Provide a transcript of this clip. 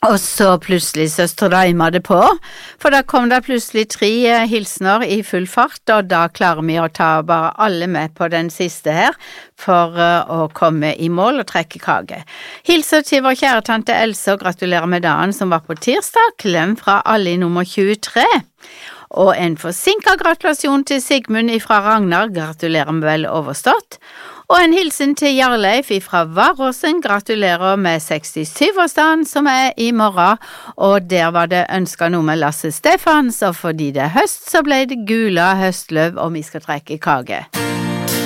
Og så plutselig så strømmer det på, for da kom det plutselig 3 hilsener i full fart, og da klarer vi å ta bare alle med på den siste her, for å komme i mål og trekke kake. Hilser til vår kjære tante Else og gratulerer med dagen som var på tirsdag, klem fra alle i nummer 23. Og en forsinket gratulasjon til Sigmund ifra Ragnar, gratulerer med vel overstått. Og en hilsen til Jarleif ifra Varåsen, gratulerer med 67-årsdagen som i morgen, og der var det ønsket noe med Lasse Stefans, og fordi det høst så ble det gula høstløv, og vi skal trekke kake.